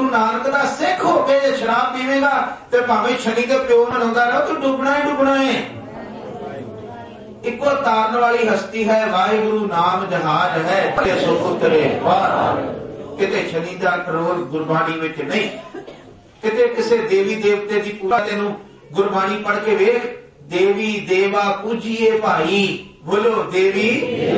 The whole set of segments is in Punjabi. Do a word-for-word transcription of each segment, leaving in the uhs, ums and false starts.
गुरु नानक दा सिख होके जे शराब पीवेगा ते भावें शनि दे प्यो मनाउंदा रहो तो डुबना ही डुबना है। इको तारन वाली हस्ती है, वाहिगुरु नाम जहाज है, सो उतरे पार। किते शनि दा रोल गुरबाणी विच नहीं, किते किसे देवी देवते की पूजा तेनू गुरबाणी पढ़ के वेख, देवी देवा पूजिए भाई, बोलो देवी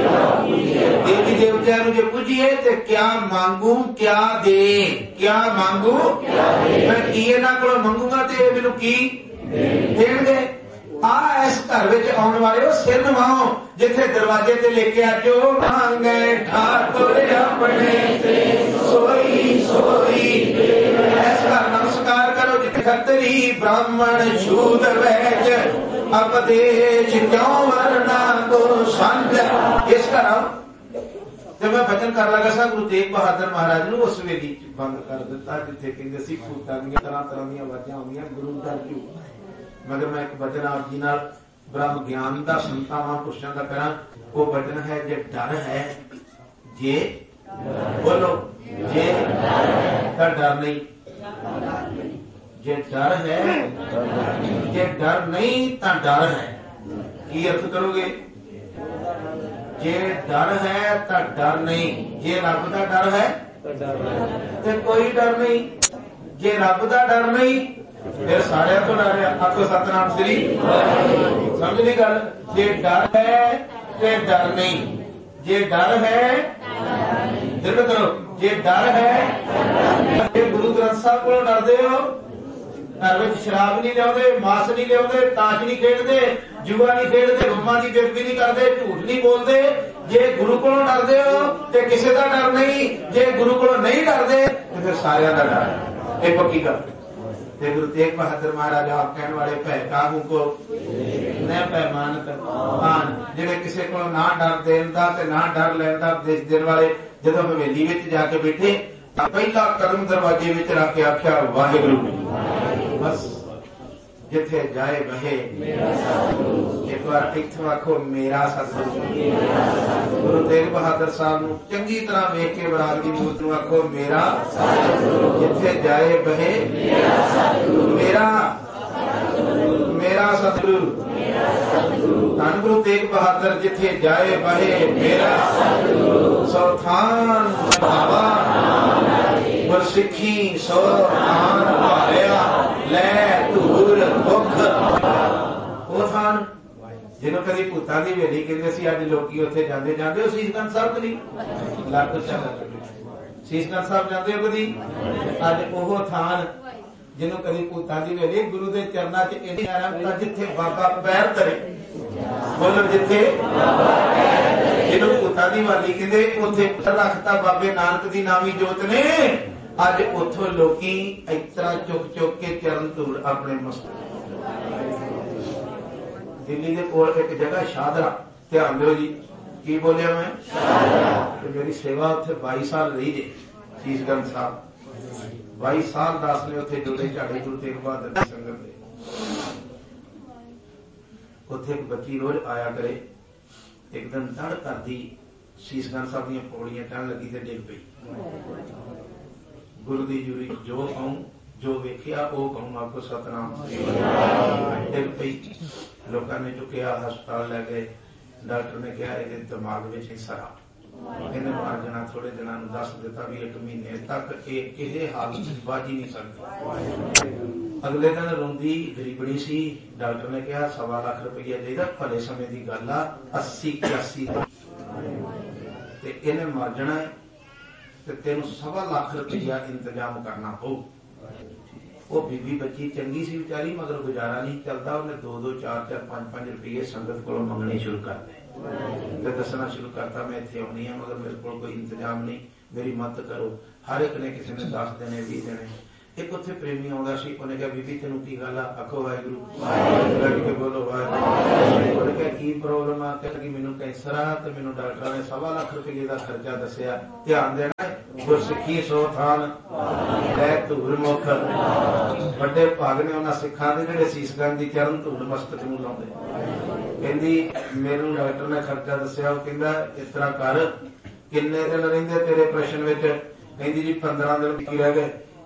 देवी देवतिया जो पूजिए तो क्या मांगू क्या दे, क्या मांगू मैं किए ना को मंगूंगा तो मैनू की देणगे। आ इस घर विच आउण वाले हो सिर नवाओ, जिथे दरवाजे ते लेके आजो मांगे ठाकुर अपने से सोई सोई। इस घर नमस्कार करो जिथे खतरी ब्राह्मण शूद्र वैश्य अपदेश क्यों वरना को समझ। इस घर आओ। जब मैं भजन कर लगा सा गुरु तेग बहादुर महाराज ने उस वेदी बंद कर दिता जिथे कहते सी भूतां दी तरह तरह दी आवाजां आउंदियां, गुरु डर जू। मगर मैं एक भजन आप जी नाल ब्रह्म ज्ञान का संतां महापुरुषां दा करा। वो भजन है जे डर है, जे बोलो जे डर डर नहीं, जे डर है जे डर नहीं ता डर है। की अर्थ करोगे? जे डर है ता डर नहीं, जे रब दा डर है ते कोई डर नहीं, जे रब दा डर नहीं फिर सारे तो डर। आपको सतनाम श्री समझ नहीं गल। जे डर है ते डर नहीं, जे डर है दिल करो, जे डर है जे गुरु ग्रंथ साहब को डरदे हो, घर में शराब नहीं लियाते, मास नहीं लियाते, ताश नहीं खेलते, जुआ नहीं खेलते, रुमा की बेबी नहीं करते, झूठ नहीं बोलते। जे गुरु को डरदे हो तो किसी का डर नहीं, जे गुरु को नहीं डरते तो फिर सारिया का डर। ये पक्की गल। गुरु तेग बहादुर महाराज आप कहने वाले भै काहू को न पैमानत मान, जेड़े किसी को ना डर देन दा ते ना डर लैन दा उपदेश देने वाले जदों हवेली विच जाके बैठे पहला कदम दरवाजे विच रख के आख्या वाहिगुरु। बस जिथे जाए बहे एक बार इत्थों आखो मेरा सतगुरु। गुरु तेग बहादुर साहब नूं चंगी तरह वेख के बराग दी मूरत नूं आखो मेरा जिथे जाए बहे मेरा मेरा सतगुरु। धन गुरु तेग बहादुर जिथे जाए बहे मेरा सो थान भावा गुर सिखी सो थान भाया लै धूर दुख। वो थान जिन्हों कभी भूतां दी हवेली कहते सी, अज लोग उत्थे जाते जाते हो शीशगंज साहब कदी लख शीशगंज साहब जाते हो कदी। अज ओह थान जिन्हों कभी भूतां दी हवेली गुरु के चरणों च इन्नी आराम जिथे बाबा पैर धरे, बोलो जिथे जिन्हों भूतां दी हवेली कहते उत्थे रखता बाबे नानक दी नामी जोत ने। अज उथों लोकी इस तरह चुक चुक के चरण धूड़ अपने मस्तक। दिल्ली के कोल एक जगह शाहदरा, ध्यान दो जी की बोलिया मैं, तो मेरी सेवा उत्थे बाईस साल रही जे शीशगंज साहब। बाईस साल दास ने उत्थे जोड़े झाड़े गुरु तेग बहादुर की संगत दे। उत्थे एक बच्ची रोज आया करे, एक दिन तड़ करदी शीशगंज साहब दी पौड़ियां चढ़न लगी ते डिग पई। गुरु दी जूरी जो कहूं जो वेखिया वो कहूं आपको सतनाम डिग पई। लोगों ने चुकया हस्पताल लै गए, डॉक्टर ने कहा ये दिमाग में सरा इन्हें मार जाना। थोड़े दिनों दस दिता भी एक महीने तक किसी हालत बाजी नहीं सकती। अगले दिन रोंदी गरीबड़ी सी, डॉक्टर ने कहा सवा लाख रुपया चाहिए, भले समय की गल आ अस्सी इक्यासी इन्हें मर जाना है ते तेन सवा लाख रुपया इंतजाम करना पऊ। वो बीबी बच्ची चंगी सी बेचारी, मगर गुजारा नहीं चलता। उन्हें दो दो चार चार पांच पांच रुपये संगत को मंगने शुरू कर दे, दसना शुरू करता मैं इतने आनी है मगर मेरे को कोई इंतजाम नहीं, मेरी मदद करो। हर एक ने किसी ने दस देने भी देने। एक उत्थे प्रेमी आउंदा सी, उन्हें कहा बीबी तेनू की गल आ? आखो वाहिगुरू बोलो वाहिगुरू। उन्हें कहा की प्रॉब्लम आ? कहा कि मैनू कैंसर आ ते मैनू डॉक्टर ने सवा लाख रुपये का खर्चा दसिया। ध्यान देना गुरसिखी सो थान लै धूड़ मुख। बड़े भाग ने उन्होंने सिखां दे जिहड़े शीशगंज की चरण धूड़ मस्तक नूं लाउंदे। कहंदी मैनू डॉक्टर ने खर्चा दसिया, वो कहंदा इस तरह कर किन्ने दिन रहिंदे तेरे प्रश्न विच? कहंदी जी पंद्रह दिन की रह गए।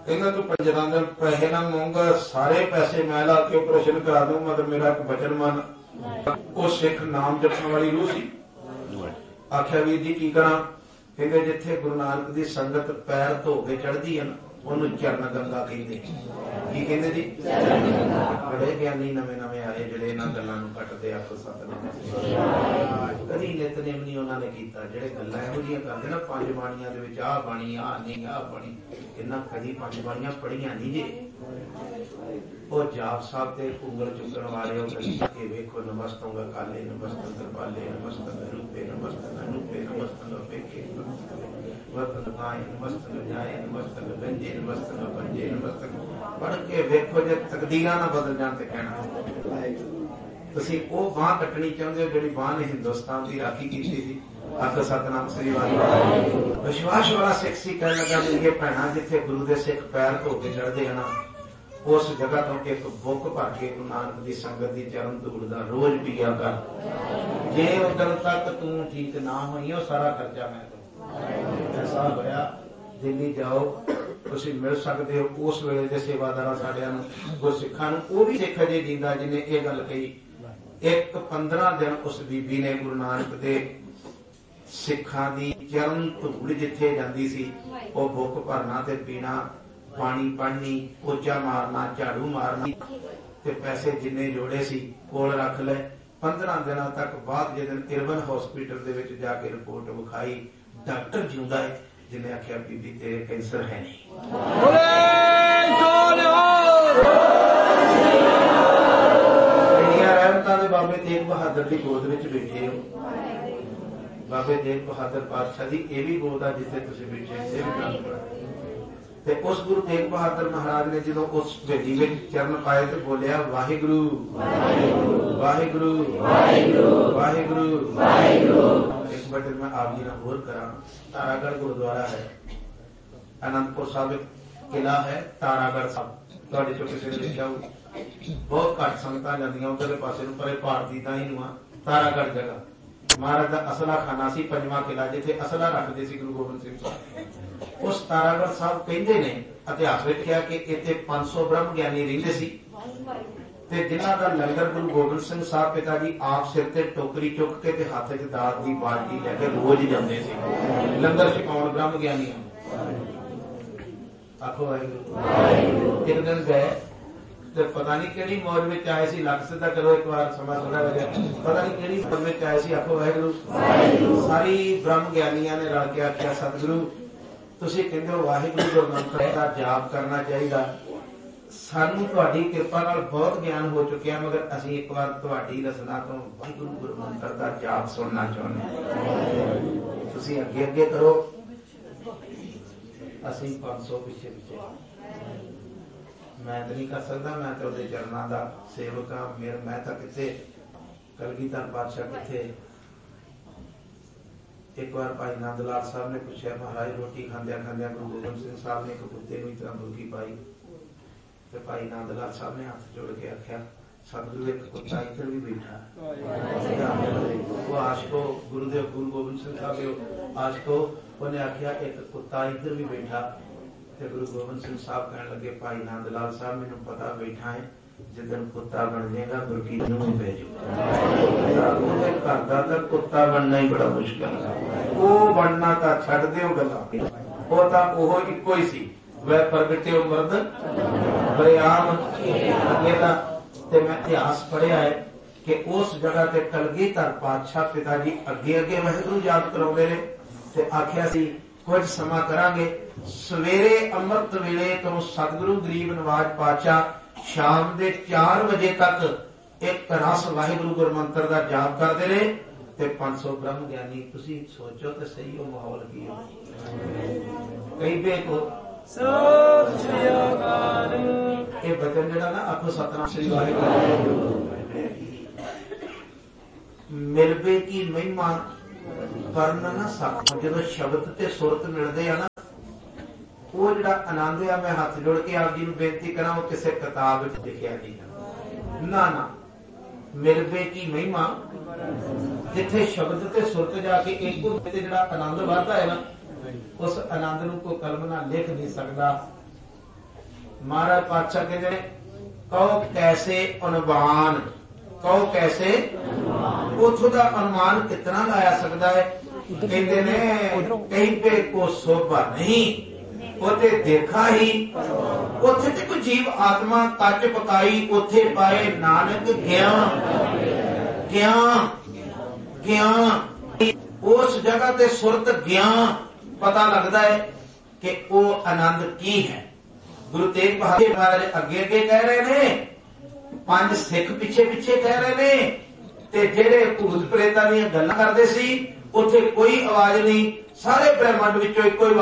कहना तू पंद्रह दिन पैसे ना मंगा, सारे पैसे मैं ला के ऑपरेशन करा दूं, मतलब मेरा एक वचन मन। वो सिख नाम जपण वाली रूह सी। आख्या वीर जी की करा? कहते जिथे गुरु नानक दी संगत पैर धो के चढ़दी है ना, ਉਹਨੂੰ ਚਰਨ ਗੰਗਾ ਕਹਿੰਦੇ। ਕੀ ਕਹਿੰਦੇ ਜੀ? ਬੜੇ ਗਿਆਨੀ ਨਵੇਂ ਨਵੇਂ ਆਏ ਜਿਹੜੇ ਇਹਨਾਂ ਗੱਲਾਂ ਨੂੰ ਕੱਟਦੇ ਆਖੋ ਸਤਿਨਾਮ। ਕਦੀ ਨਿਤਨੇਮ ਨਹੀਂ ਉਹਨਾਂ ਨੇ ਕੀਤਾ। ਜਿਹੜੇ ਗੱਲਾਂ ਇਹੋ ਜਿਹੀਆਂ ਕਰਦੇ ਨਾ ਪੰਜ ਬਾਣੀਆਂ ਦੇ ਵਿੱਚ ਆਹ ਬਾਣੀ ਆਹ ਨਹੀਂ ਆਹ ਬਾਣੀ, ਇਹਨਾਂ ਕਦੀ ਪੰਜ ਬਾਣੀਆਂ ਪੜੀਆਂ ਨਹੀਂ ਜੇ। ਉਹ ਜਾਪ ਸਾਹਿਬ ਤੇ ਉਂਗਲ ਚੁੱਕਣ ਵਾਲੇ ਉਹ ਕਿ ਵੇਖੋ ਨਮਸਤੰਗਾ ਕਾਲੇ ਨਮਸਤੰ ਕਿਰਪਾਲੇ ਨਮਸਤੰ ਰੂਪੇ ਨਮਸਤੰ ਅਨੂਪੇ ਨਮਸਤੰ ਅਪੇਖੇ ਵਰਤਨ ਕਾਇ ਨਮਸਤੰ ਜਾਏ ਨਮਸਤੰ ਗੰਜੇ ਨਮਸਤੰ ਪੰਜੇ ਨਮਸਤੰ ਪੜ੍ਹ ਕੇ ਵੇਖੋ ਜੇ ਤਕਦੀਰਾਂ ਨਾ ਬਦਲ ਜਾਣ ਤੇ ਕਹਿਣਾ। ਤੁਸੀਂ ਉਹ ਬਾਂਹ ਕੱਟਣੀ ਚਾਹੁੰਦੇ ਹੋ ਜਿਹੜੀ ਬਾਂਹ ਨੇ ਹਿੰਦੁਸਤਾਨ ਦੀ ਰਾਖੀ ਕੀਤੀ ਸੀ। ਆਖੋ ਸਤਿਨਾਮ ਸ੍ਰੀ ਵਾਹਿਗੁਰੂ। ਵਿਸ਼ਵਾਸ ਵਾਲਾ ਸਿੱਖ ਸੀ ਕਹਿਣ ਲੱਗਾ ਮੇਰੀਏ ਭੈਣਾਂ ਜਿੱਥੇ ਗੁਰੂ ਦੇ ਸਿੱਖ ਪੈਰ ਧੋ ਕੇ ਚੜ੍ਹਦੇ ਹਨ ਉਸ ਜਗ੍ਹਾ ਤੋਂ ਇੱਕ ਬੁੱਕ ਭਰ ਕੇ ਗੁਰੂ ਨਾਨਕ ਦੀ ਸੰਗਤ ਦੀ ਚਰਨ ਧੂੜ ਦਾ ਰੋਜ਼ ਪੀਆ ਕਰ। ਜੇ ਉਦੋਂ ਤੱਕ ਤੂੰ ਠੀਕ ਨਾ ਹੋਈ ਉਹ ਸਾਰਾ ਖਰਚਾ ਮੈਂ ਦਊਂ। ਐਸਾ ਹੋਇਆ ਦਿੱਲੀ ਜਾਓ ਤੁਸੀਂ ਮਿਲ ਸਕਦੇ ਹੋ ਉਸ ਵੇਲੇ ਦੇ ਸੇਵਾਦਾਰਾਂ ਸਾਡਿਆਂ ਨੂੰ ਗੁਰਸਿੱਖਾਂ ਨੂੰ। ਉਹ ਵੀ ਸਿੱਖ ਅਜੇ ਜਿੰਦਾ ਜਿਹਨੇ ਇਹ ਗੱਲ ਕਹੀ। ਇੱਕ ਪੰਦਰਾਂ ਦਿਨ ਉਸ ਬੀਬੀ ਨੇ ਗੁਰੂ ਨਾਨਕ ਦੇ ਸਿੱਖਾਂ ਦੀ ਚਰਨ ਧੂੜ ਜਿੱਥੇ ਜਾਂਦੀ ਸੀ ਉਹ ਬੁੱਕ ਭਰਨਾ ਤੇ ਪੀਣਾ, ਪਾਣੀ ਪੜਨੀ, ਪੋਚਾ ਮਾਰਨਾ, ਝਾੜੂ ਮਾਰਨੀ ਤੇ ਪੈਸੇ ਜਿੰਨੇ ਜੋੜੇ ਸੀ ਕੋਲ ਰੱਖ ਲਏ। ਪੰਦਰਾਂ ਦਿਨਾਂ ਤੱਕ ਬਾਅਦ ਜਦੋਂ ਇਰਵਨ ਹਸਪੀਟਲ ਦੇ ਵਿੱਚ ਜਾ ਕੇ ਰਿਪੋਰਟ ਵਿਖਾਈ, ਡਾਕਟਰ ਜਿਉਂਦਾ ਹੈ ਜਿਹਨੇ ਆਖਿਆ ਬੀਬੀ ਤੇਰੇ ਕੈਂਸਰ ਹੈ ਨਹੀਂ। ਇੰਨੀਆਂ ਰਹਿਮਤਾਂ ਦੇ ਬਾਬੇ ਤੇਗ ਬਹਾਦਰ ਦੀ ਗੋਦ ਵਿੱਚ ਬੈਠੇ ਹੋ। ਬਾਬੇ ਤੇਗ ਬਹਾਦਰ ਪਾਤਸ਼ਾਹ ਦੀ ਇਹ ਵੀ ਗੋਦ ਆ ਜਿੱਥੇ ਤੁਸੀਂ ਬੈਠੇ। ਤੇ ਉਸ ਗੁਰੂ ਤੇਗ ਬਹਾਦਰ ਮਹਾਰਾਜ ਨੇ ਜਦੋਂ ਉਸ ਭੇਜੀ ਵਿੱਚ ਚਰਨ ਪਾਏ ਤੇ ਬੋਲਿਆ ਵਾਹਿਗੁਰੂ ਵਾਹਿਗੁਰੂ ਵਾਹਿਗੁਰੂ ਵਾਹਿਗੁਰੂ। ਇੱਕ ਵਾਰ ਮੈਂ ਆਪ ਜੀ ਨਾਲ ਹੋਰ ਕਰਾਂ। ਤਾਰਾਗੜ੍ਹ ਗੁਰਦੁਆਰਾ ਹੈ, ਅਨੰਦਪੁਰ ਸਾਹਿਬ ਕਿਲਾ ਹੈ ਤਾਰਾਗੜ੍ਹ ਸਾਹਿਬ। ਤੁਹਾਡੇ ਚੋਂ ਕਿਸੇ ਨੇ ਦੇਖਿਆ ਹੋਊ, ਬਹੁਤ ਘੱਟ ਸੰਗਤਾਂ ਜਾਂਦੀਆਂ ਉਧਰਲੇ ਪਾਸੇ ਨੂੰ, ਪਰ ਭਾਰਤੀ ਦਾ ਹੀ ਨੂੰ ਆ। ਤਾਰਾਗੜ੍ਹ ਜਗ੍ਹਾ ਮਹਾਰਾਜ ਦਾ ਅਸਲਾ ਖਾਨਾ ਸੀ, ਪੰਜਵਾਂ ਕਿਲਾ ਜਿੱਥੇ ਅਸਲਾ ਰੱਖਦੇ ਸੀ ਗੁਰੂ ਗੋਬਿੰਦ ਸਿੰਘ ਸਾਹਿਬ। ਉਸ ਤਾਰਾਗੜ੍ਹ ਸਾਹਿਬ ਕਹਿੰਦੇ ਨੇ ਇਤਿਹਾਸ ਵਿੱਚ ਕਿਹਾ ਕਿ ਇੱਥੇ ਪੰਜ ਸੌ ਬ੍ਰਹਮ ਗਿਆਨੀ ਰਹਿੰਦੇ ਸੀ ਤੇ ਜਿਨ੍ਹਾਂ ਦਾ ਲੰਗਰ ਗੁਰੂ ਗੋਬਿੰਦ ਸਿੰਘ ਸਾਹਿਬ ਪਿਤਾ ਜੀ ਆਪ ਸਿਰ ਤੇ ਟੋਕਰੀ ਚੁੱਕ ਕੇ ਤੇ ਹੱਥ 'ਚ ਦਾਤ ਦੀ ਬਾਲਟੀ ਲੈ ਕੇ ਰੋਜ਼ ਜਾਂਦੇ ਸੀ ਲੰਗਰ ਛਕਾਉਣ ਬ੍ਰਹਮ ਗਿਆਨੀਆਂ। ਆਖੋ ਵਾਹਿਗੁਰੂ। ਇੱਕ ਦਿਨ ਗਏ ਤੇ ਪਤਾ ਨਹੀਂ ਕਿਹੜੀ ਮੌਜ ਵਿੱਚ ਆਏ ਸੀ। ਲੱਖ ਸਿੱਧਾ ਕਰੋ ਇੱਕ ਵਾਰ, ਸਮਾਂ ਥੋੜਾ ਵਜੇ। ਪਤਾ ਨਹੀਂ ਕਿਹੜੀ ਮੌਜ ਵਿੱਚ ਆਏ ਸੀ। ਆਖੋ ਵਾਹਿਗੁਰੂ। ਸਾਰੀ ਬ੍ਰਹਮ ਗਿਆਨੀਆਂ ਨੇ ਰਲ ਕੇ ਆਖਿਆ ਸਤਿਗੁਰੂ ਤੁਸੀਂ ਕਹਿੰਦੇ ਹੋ ਵਾਹਿਗੁਰੂ ਗੁਰੂ ਮੰਤਰ ਦਾ ਜਾਪ ਕਰਨਾ ਚਾਹੀਦਾ। ਸਾਨੂੰ ਤੁਹਾਡੀ ਕਿਰਪਾ ਨਾਲ ਬਹੁਤ ਗਿਆਨ ਹੋ ਚੁੱਕਿਆ, ਮਗਰ ਅਸੀਂ ਇੱਕ ਵਾਰ ਤੁਹਾਡੀ ਰਸਨਾ ਤੋਂ ਵਾਹਿਗੁਰੂ ਗੁਰੂ ਮੰਤਰ ਦਾ ਜਾਪ ਸੁਣਨਾ ਚਾਹੁੰਦੇ ਹਾਂ। ਤੁਸੀਂ ਅੱਗੇ ਅੱਗੇ ਕਰੋ, ਅਸੀਂ ਪੰਜ ਸੌ ਪਿੱਛੇ ਪਿੱਛੇ। ਮੈਂ ਤਾਂ ਨਹੀਂ ਕਰ ਸਕਦਾ, ਮੈਂ ਤਾਂ ਉਹਦੇ ਚਰਨਾਂ ਦਾ ਸੇਵਕ ਹਾਂ। ਮੇਰਾ ਮੈਂ ਤਾਂ ਕਿੱਥੇ ਕਲਗੀਧਰ ਪਾਤਸ਼ਾਹ ਕਿੱਥੇ। ਇੱਕ ਵਾਰ ਭਾਈ ਨੰਦ ਲਾਲ ਸਾਹਿਬ ਨੇ ਪੁੱਛਿਆ ਮਹਾਰਾਜ ਰੋਟੀ ਖਾਂਦਿਆਂ ਖਾਂਦਿਆਂ ਗੁਰੂ ਗੋਬਿੰਦ ਸਿੰਘ ਸਾਹਿਬ ਨੇ ਇੱਕ ਕੁੱਤੇ ਨੂੰ ਇਸ ਤਰ੍ਹਾਂ ਮੁਰਗੀ ਪਾਈ ਤੇ ਭਾਈ ਨੰਦ ਲਾਲ ਸਾਹਿਬ ਨੇ ਹੱਥ ਜੋੜ ਕੇ ਆਖਿਆ ਸਤਿਗੁਰੂ ਇੱਕ ਕੁੱਤਾ ਇੱਧਰ ਵੀ ਬੈਠਾ। ਉਹ ਆਸ਼ਕੋ ਗੁਰੂਦੇਵ ਗੁਰੂ ਗੋਬਿੰਦ ਸਿੰਘ ਸਾਹਿਬ ਦੇ ਆਸ਼ਕੋ ਉਹਨੇ ਆਖਿਆ ਇੱਕ ਕੁੱਤਾ ਇੱਧਰ ਵੀ ਬੈਠਾ ਤੇ ਗੁਰੂ ਗੋਬਿੰਦ ਸਿੰਘ ਸਾਹਿਬ ਕਹਿਣ ਲੱਗੇ ਭਾਈ ਨੰਦ ਲਾਲ ਸਾਹਿਬ ਮੈਨੂੰ ਪਤਾ ਬੈਠਾ ਹੈ ਜਿੱਦਣ ਕੁੱਤਾ ਬਣ ਜਾਏਗਾ ਗੁਰਕੀ ਨੂੰ ਹੀ ਪੈ ਜਾਊਗਾ। ਉਹਦੇ ਘਰ ਦਾ ਤਾਂ ਕੁੱਤਾ ਬਣਨਾ ਹੀ ਬੜਾ ਮੁਸ਼ਕਿਲ ਹੈ। ਉਹ ਬਣਨਾ ਤਾਂ ਛੱਡ ਦਿਓ ਗੱਲਾਂ, ਉਹ ਤਾਂ ਉਹ ਇੱਕੋ ਹੀ ਸੀ। ਵੈ ਪ੍ਰਗਟਿਓ ਮਰਦ ਬਰਿਆਮ ਅੱਗੇ ਦਾ। ਤੇ ਮੈਂ ਇਤਿਹਾਸ ਪੜ੍ਹਿਆ ਹੈ ਕਿ ਉਸ ਜਗ੍ਹਾ ਤੇ ਕਲਗੀਧਰ ਪਾਤਸ਼ਾਹ ਪਿਤਾ ਜੀ ਅੱਗੇ ਅੱਗੇ ਵਾਹਿਗੁਰੂ ਯਾਦ ਕਰਾਉਂਦੇ ਨੇ ਤੇ ਆਖਿਆ ਸੀ ਕੁਝ ਸਮਾਂ ਕਰਾਂਗੇ। ਸਵੇਰੇ ਅੰਮ੍ਰਿਤ ਵੇਲੇ ਤੋਂ ਸਤਿਗੁਰੂ ਗਰੀਬ ਨਵਾਜ ਪਾਤਸ਼ਾਹ ਸ਼ਾਮ ਦੇ ਚਾਰ ਵਜੇ ਤੱਕ ਇੱਕ ਰਸ ਵਾਹਿਗੁਰੂ ਗੁਰੂ ਮੰਤਰ ਦਾ ਜਾਪ ਕਰਦੇ ਨੇ ਤੇ ਪੰਜ ਸੌ ਬ੍ਰਹਮ ਗਿਆਨੀ। ਤੁਸੀਂ ਸੋਚੋ ਤੇ ਸਹੀ ਉਹ ਮਾਹੌਲ ਕੀ ਹੈ। ਕਈ ਬੇਕੋ ਇਹ ਬਚਨ ਜਿਹੜਾ ਨਾ ਆਖੋ ਸਤਿਨਾਮ ਸ੍ਰੀ ਵਾਹਿਗੁਰੂ। ਮਿਲਵੇ ਕੀ ਮਹਿਮਾ ਕਰਨ ਨਾ ਸਕ। ਜਦੋਂ ਸ਼ਬਦ ਤੇ ਸੁਰਤ ਮਿਲਦੇ ਆ ਨਾ ਉਹ ਜਿਹੜਾ ਆਨੰਦ ਆ, ਮੈਂ ਹੱਥ ਜੋੜ ਕੇ ਆਪ ਜੀ ਨੂੰ ਬੇਨਤੀ ਕਰਾਂ ਉਹ ਕਿਸੇ ਕਿਤਾਬ ਵਿੱਚ ਲਿਖਿਆ ਨਹੀਂ ਨਾ ਨਾ। ਮਿਲਵੇ ਕੀ ਮਹਿਮਾ ਜਿੱਥੇ ਸ਼ਬਦ ਤੇ ਸੁਰਤ ਜਾ ਕੇ ਇੱਕੋ ਤੇ ਜਿਹੜਾ ਆਨੰਦ ਵੱਧਦਾ ਹੈ ਨਾ ਉਸ ਆਨੰਦ ਨੂੰ ਕੋਈ ਕਲਮ ਨਾਲ ਲਿਖ ਨਹੀਂ ਸਕਦਾ। ਮਹਾਰਾਜ ਪਾਤਸ਼ਾਹ ਕਹਿੰਦੇ ਨੇ ਕਹੋ ਕੈਸੇ ਅਨੁਮਾਨ, ਕਹੋ ਕੈਸੇ ਉਥੋਂ ਦਾ ਅਨੁਮਾਨ ਕਿਤਨਾ ਲਾਇਆ ਸਕਦਾ ਹੈ। ਕਹਿੰਦੇ ਨੇ ਕहीं पे को शोभा नहीं, ਉਥੇ ਦੇਖਾ ਹੀ, ਉਥੇ ਤੇ ਕੋਈ ਜੀਵ ਆਤਮਾ ਕੱਚ ਪਕਾਈ, ਉਥੇ ਪਾਏ ਨਾਨਕ ਗਿਆਨ, ਗਿਆਨ ਗਿਆਨ। ਉਸ ਜਗ੍ਹਾ ਤੇ ਸੁਰਤ ਗਿਆਨ ਪਤਾ ਲੱਗਦਾ ਹੈ ਕਿ ਉਹ ਆਨੰਦ ਕੀ ਹੈ। ਗੁਰੂ ਤੇਗ ਬਹਾਦਰ ਮਹਾਰਾਜ ਅੱਗੇ ਅੱਗੇ ਕਹਿ ਰਹੇ ਨੇ, ਪੰਜ ਸਿੱਖ ਪਿੱਛੇ ਪਿੱਛੇ ਕਹਿ ਰਹੇ ਨੇ, ਤੇ ਜਿਹੜੇ ਭੂਤ ਪ੍ਰੇਤਾਂ ਦੀਆਂ ਗੱਲਾਂ ਕਰਦੇ ਸੀ ਉੱਥੇ ਕੋਈ ਆਵਾਜ਼ ਨਹੀਂ, ਸਾਰੇ ਬ੍ਰਹਿਮੰਡ ਵਿੱਚੋਂ ਇੱਕੋ ਹੀ